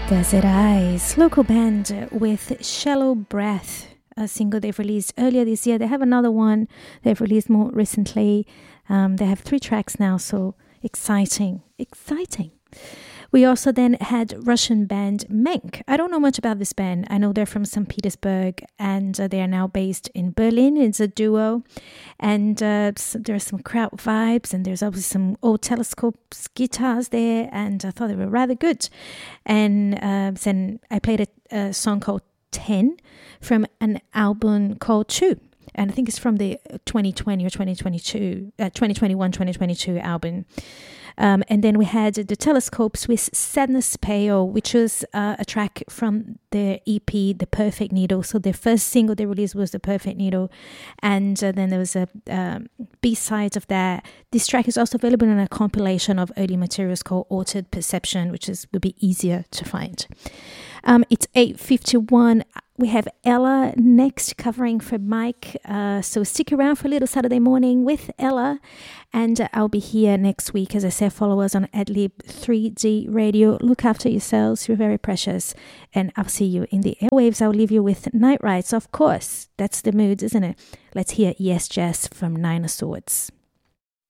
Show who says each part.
Speaker 1: Desert Eyes, local band with Shallow Breath, a single they've released earlier this year. They have another one they've released more recently. They have 3 tracks now, so exciting. We also then had Russian band Menk. I don't know much about this band. I know they're from St. Petersburg and they are now based in Berlin. It's a duo and there are some crowd vibes and there's obviously some old telescopes guitars there and I thought they were rather good. And then I played a song called 10 from an album called 2. And I think it's from the 2020 or 2022 album. And then we had The Telescopes with Sadness Pale, which was a track from their EP, The Perfect Needle. So their first single they released was The Perfect Needle. And then there was a B-side of that. This track is also available in a compilation of early materials called Altered Perception, which will be easier to find. It's 8:51. We have Ella next covering for Mike. So stick around for a little Saturday morning with Ella. And I'll be here next week. As I said, follow us on Adlib 3D Radio. Look after yourselves. You're very precious. And I'll see you in the airwaves. I'll leave you with Night Rides. Of course, that's the mood, isn't it? Let's hear Yes Jazz from Nine of Swords.